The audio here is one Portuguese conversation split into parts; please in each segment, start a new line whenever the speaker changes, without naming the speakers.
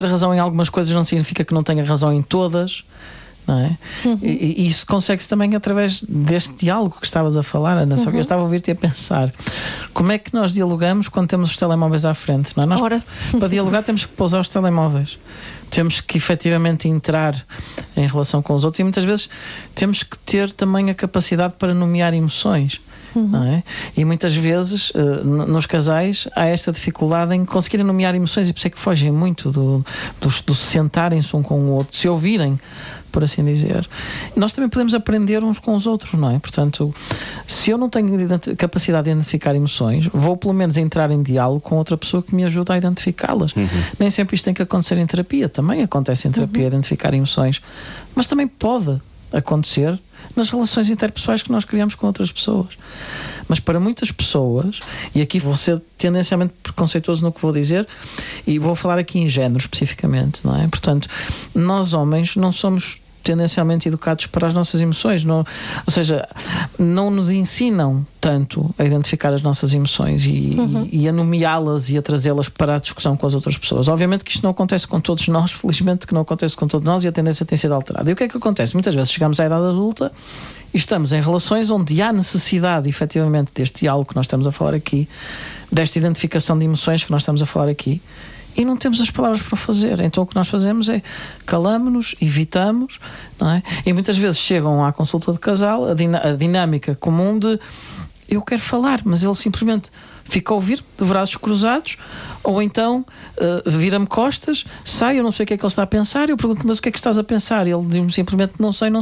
A razão em algumas coisas não significa que não tenha razão em todas, não é? E isso consegue-se também através deste diálogo que estavas a falar, Ana. Só que eu estava a ouvir-te a pensar como é que nós dialogamos quando temos os telemóveis à frente, não é? Nós, para dialogar, temos que pousar os telemóveis, temos que efetivamente entrar em relação com os outros, e muitas vezes temos que ter também a capacidade para nomear emoções. Não é? E muitas vezes nos casais há esta dificuldade em conseguirem nomear emoções, e por isso é que fogem muito do sentarem-se um com o outro, se ouvirem, por assim dizer. Nós também podemos aprender uns com os outros, não é? Portanto, se eu não tenho capacidade de identificar emoções, vou pelo menos entrar em diálogo com outra pessoa que me ajuda a identificá-las. Nem sempre isto tem que acontecer em terapia, também acontece em terapia identificar emoções, mas também pode acontecer nas relações interpessoais que nós criamos com outras pessoas. Mas para muitas pessoas, e aqui vou ser tendencialmente preconceituoso no que vou dizer, e vou falar aqui em género especificamente, não é? Portanto, nós homens não somos tendencialmente educados para as nossas emoções, não, ou seja, não nos ensinam tanto a identificar as nossas emoções e a nomeá-las e a trazê-las para a discussão com as outras pessoas. Obviamente que isto não acontece com todos nós, felizmente que não acontece com todos nós, e a tendência tem sido alterada. E o que é que acontece? Muitas vezes chegamos à idade adulta e estamos em relações onde há necessidade, efetivamente, deste diálogo que nós estamos a falar aqui, desta identificação de emoções que nós estamos a falar aqui, e não temos as palavras para fazer. Então o que nós fazemos é calamos-nos, evitamos, não é? E muitas vezes chegam à consulta de casal a dinâmica comum de eu quero falar, mas ele simplesmente fica a ouvir de braços cruzados, ou então vira-me costas, sai, eu não sei o que é que ele está a pensar, eu pergunto, mas o que é que estás a pensar? E ele diz-me simplesmente não sei,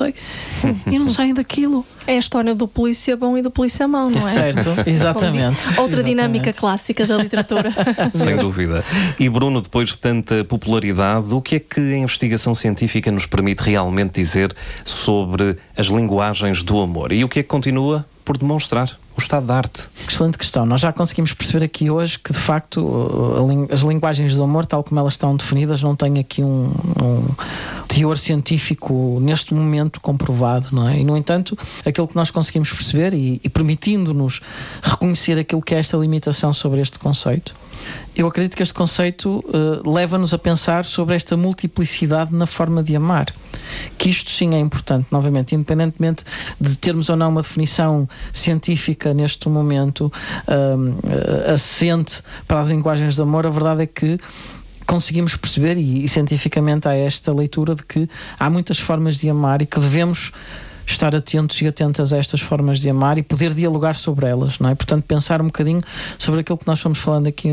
e não saem daquilo.
É a história do polícia bom e do polícia mau, não é?
Certo, exatamente.
Outra dinâmica clássica da literatura.
Sem dúvida. E Bruno, depois de tanta popularidade, o que é que a investigação científica nos permite realmente dizer sobre as linguagens do amor? E o que é que continua por demonstrar o estado da arte?
Excelente questão. Nós já conseguimos perceber aqui hoje que, de facto, as linguagens do amor, tal como elas estão definidas, não têm aqui um teor científico neste momento comprovado, não é? E, no entanto, aquilo que nós conseguimos perceber e permitindo-nos reconhecer aquilo que é esta limitação sobre este conceito, eu acredito que este conceito leva-nos a pensar sobre esta multiplicidade na forma de amar. Que isto sim é importante, novamente, independentemente de termos ou não uma definição científica neste momento assente para as linguagens de amor, a verdade é que conseguimos perceber, e cientificamente há esta leitura de que há muitas formas de amar e que devemos estar atentos e atentas a estas formas de amar e poder dialogar sobre elas, não é? Portanto, pensar um bocadinho sobre aquilo que nós fomos falando aqui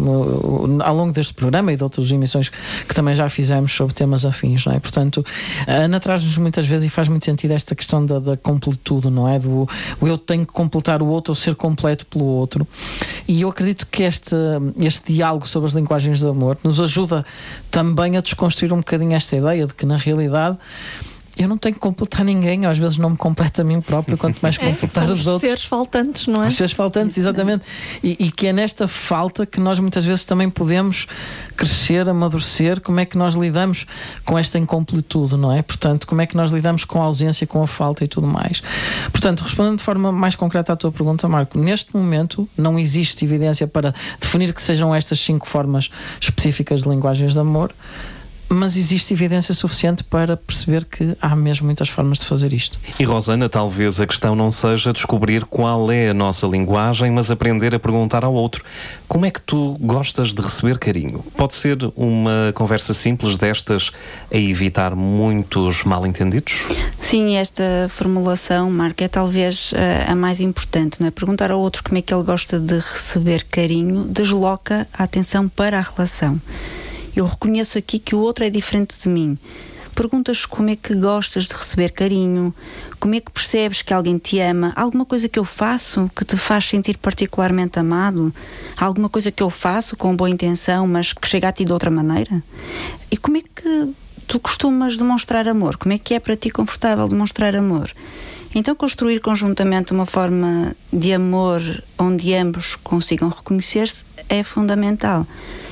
ao longo deste programa e de outras emissões que também já fizemos sobre temas afins, não é? Portanto, a Ana traz-nos muitas vezes, e faz muito sentido, esta questão da completude, não é? Do eu tenho que completar o outro ou ser completo pelo outro. E eu acredito que este diálogo sobre as linguagens do amor nos ajuda também a desconstruir um bocadinho esta ideia de que, na realidade, eu não tenho que completar ninguém, às vezes não me completo a mim próprio, quanto mais completar os outros.
Seres faltantes, não é?
Os seres faltantes, exatamente. E que é nesta falta que nós muitas vezes também podemos crescer, amadurecer. Como é que nós lidamos com esta incompletude, não é? Portanto, como é que nós lidamos com a ausência, com a falta e tudo mais. Portanto, respondendo de forma mais concreta à tua pergunta, Marco, neste momento não existe evidência para definir que sejam estas 5 formas específicas de linguagens de amor, mas existe evidência suficiente para perceber que há mesmo muitas formas de fazer isto.
E Rosana, talvez a questão não seja descobrir qual é a nossa linguagem, mas aprender a perguntar ao outro: como é que tu gostas de receber carinho? Pode ser uma conversa simples destas a evitar muitos mal-entendidos?
Sim, esta formulação, Marco, é talvez a mais importante, não é? Perguntar ao outro como é que ele gosta de receber carinho desloca a atenção para a relação. Eu reconheço aqui que o outro é diferente de mim. Perguntas como é que gostas de receber carinho, como é que percebes que alguém te ama, alguma coisa que eu faço que te faz sentir particularmente amado, alguma coisa que eu faço com boa intenção, mas que chega a ti de outra maneira. E como é que tu costumas demonstrar amor? Como é que é para ti confortável demonstrar amor? Então, construir conjuntamente uma forma de amor onde ambos consigam reconhecer-se é fundamental.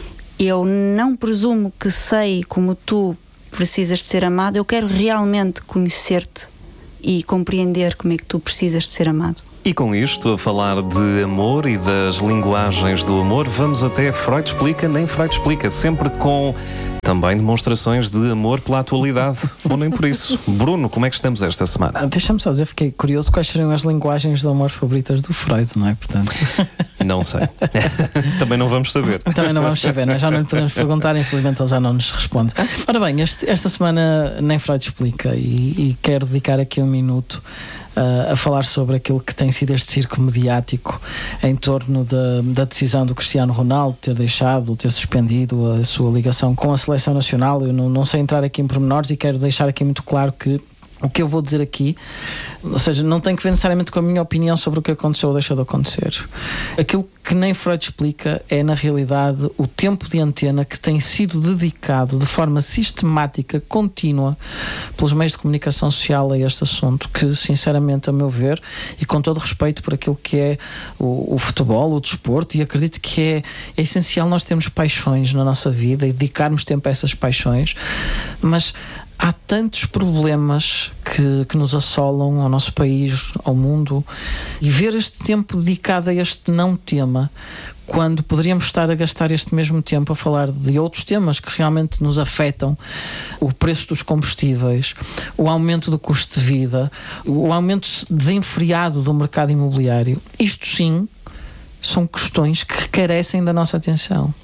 Eu não presumo que sei como tu precisas de ser amado, eu quero realmente conhecer-te e compreender como é que tu precisas de ser amado.
E com isto, a falar de amor e das linguagens do amor, vamos até Freud Explica, nem Freud Explica, sempre com Também demonstrações de amor pela atualidade, ou nem por isso. Bruno, como é que estamos esta semana?
Deixa-me só dizer, fiquei curioso quais seriam as linguagens do amor favoritas do Freud, não é? Portanto...
Não sei. Também não vamos saber.
Também não vamos saber, não é? Já não lhe podemos perguntar, infelizmente ele já não nos responde. Ora bem, esta semana nem Freud explica e quero dedicar aqui um minuto a falar sobre aquilo que tem sido este circo mediático em torno da decisão do Cristiano Ronaldo ter deixado, ter suspendido a sua ligação com a Seleção Nacional. Eu não sei entrar aqui em pormenores e quero deixar aqui muito claro que o que eu vou dizer aqui, ou seja, não tem que ver necessariamente com a minha opinião sobre o que aconteceu ou deixou de acontecer. Aquilo que nem Freud explica é, na realidade, o tempo de antena que tem sido dedicado de forma sistemática, contínua, pelos meios de comunicação social a este assunto, que, sinceramente, a meu ver, e com todo respeito por aquilo que é o futebol, o desporto, e acredito que é essencial nós termos paixões na nossa vida e dedicarmos tempo a essas paixões, mas há tantos problemas que nos assolam ao nosso país, ao mundo, e ver este tempo dedicado a este não tema, quando poderíamos estar a gastar este mesmo tempo a falar de outros temas que realmente nos afetam, o preço dos combustíveis, o aumento do custo de vida, o aumento desenfreado do mercado imobiliário. Isto sim são questões que carecem da nossa atenção.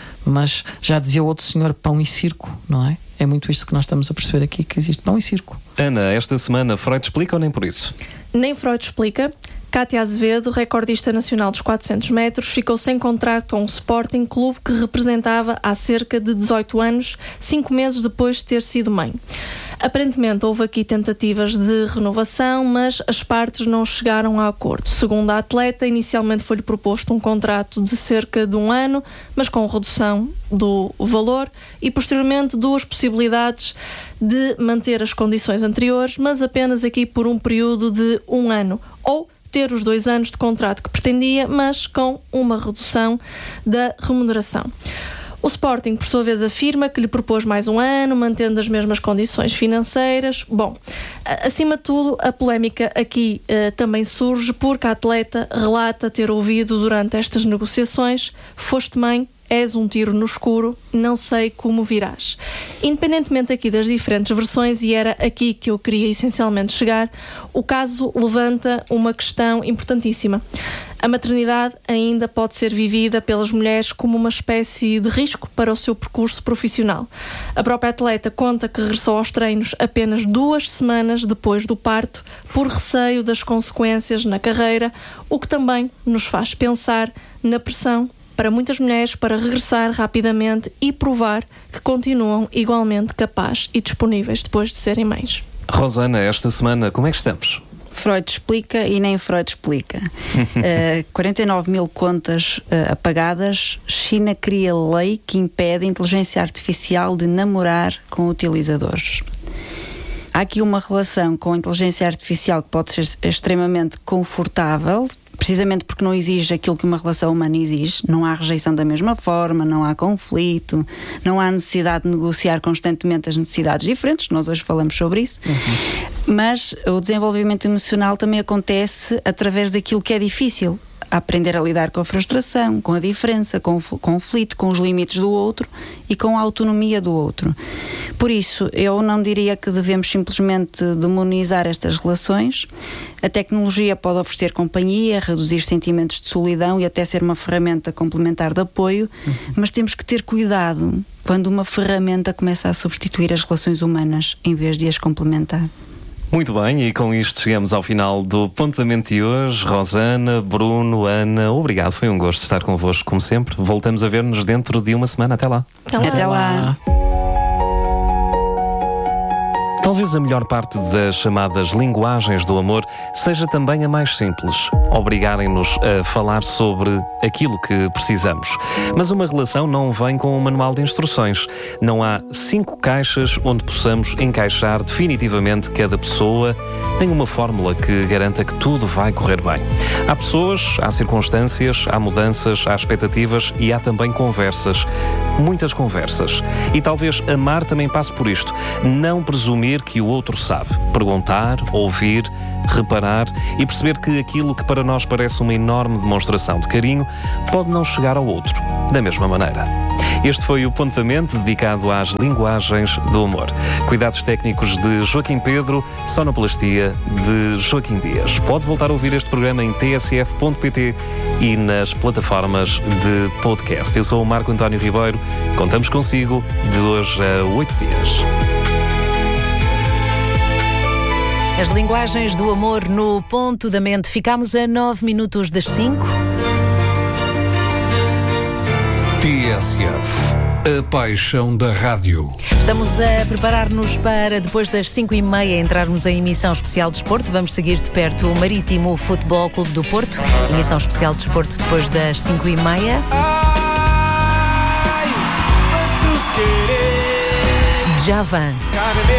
Mas já dizia o outro senhor, pão e circo, não é? É muito isto que nós estamos a perceber aqui, que existe pão e circo.
Ana, esta semana Freud explica ou nem por isso?
Nem Freud explica. Cátia Azevedo, recordista nacional dos 400 metros, ficou sem contrato a um Sporting, clube que representava há cerca de 18 anos, 5 meses depois de ter sido mãe. Aparentemente houve aqui tentativas de renovação, mas as partes não chegaram a acordo. Segundo a atleta, inicialmente foi-lhe proposto um contrato de cerca de 1 ano, mas com redução do valor, e posteriormente 2 possibilidades de manter as condições anteriores, mas apenas aqui por um período de 1 ano, ou ter os 2 anos de contrato que pretendia, mas com uma redução da remuneração. O Sporting, por sua vez, afirma que lhe propôs mais 1 ano, mantendo as mesmas condições financeiras. Bom, acima de tudo, a polémica aqui também surge porque a atleta relata ter ouvido durante estas negociações: foste mãe, és um tiro no escuro, não sei como virás. Independentemente aqui das diferentes versões, e era aqui que eu queria essencialmente chegar, o caso levanta uma questão importantíssima. A maternidade ainda pode ser vivida pelas mulheres como uma espécie de risco para o seu percurso profissional. A própria atleta conta que regressou aos treinos apenas 2 semanas depois do parto, por receio das consequências na carreira, o que também nos faz pensar na pressão para muitas mulheres para regressar rapidamente e provar que continuam igualmente capazes e disponíveis depois de serem mães.
Rosana, esta semana como é que estamos?
Freud explica e nem Freud explica. 49 mil contas apagadas. China cria lei que impede a inteligência artificial de namorar com utilizadores. Há aqui uma relação com a inteligência artificial que pode ser extremamente confortável, precisamente porque não exige aquilo que uma relação humana exige. Não há rejeição da mesma forma, não há conflito, não há necessidade de negociar constantemente as necessidades diferentes. Nós hoje falamos sobre isso. Mas o desenvolvimento emocional também acontece através daquilo que é difícil. Aprender a lidar com a frustração, com a diferença, com o conflito, com os limites do outro e com a autonomia do outro. Por isso, eu não diria que devemos simplesmente demonizar estas relações. A tecnologia pode oferecer companhia, reduzir sentimentos de solidão e até ser uma ferramenta complementar de apoio, mas temos que ter cuidado quando uma ferramenta começa a substituir as relações humanas em vez de as complementar.
Muito bem, e com isto chegamos ao final do Pontamente de hoje. Rosana, Bruno, Ana, obrigado, foi um gosto estar convosco, como sempre. Voltamos a ver-nos dentro de uma semana. Até lá.
Até lá.
Talvez a melhor parte das chamadas linguagens do amor seja também a mais simples. Obrigarem-nos a falar sobre aquilo que precisamos. Mas uma relação não vem com um manual de instruções. Não há 5 caixas onde possamos encaixar definitivamente cada pessoa, nem uma fórmula que garanta que tudo vai correr bem. Há pessoas, há circunstâncias, há mudanças, há expectativas e há também conversas. Muitas conversas. E talvez amar também passe por isto. Não presumir que o outro sabe. Perguntar, ouvir, reparar e perceber que aquilo que para nós parece uma enorme demonstração de carinho pode não chegar ao outro da mesma maneira. Este foi o Ponto da Mente, dedicado às linguagens do humor. Cuidados técnicos de Joaquim Pedro, sonoplastia de Joaquim Dias. Pode voltar a ouvir este programa em tsf.pt e nas plataformas de podcast. Eu sou o Marco António Ribeiro. Contamos consigo de hoje a 8 dias.
As linguagens do amor no Ponto da Mente. Ficámos a 9 minutos das 5.
TSF, a paixão da rádio.
Estamos a preparar-nos para, depois das 5h30, entrarmos em emissão especial de desporto. Vamos seguir de perto o Marítimo Futebol Clube do Porto. Emissão especial de desporto depois das 5h30. Javan.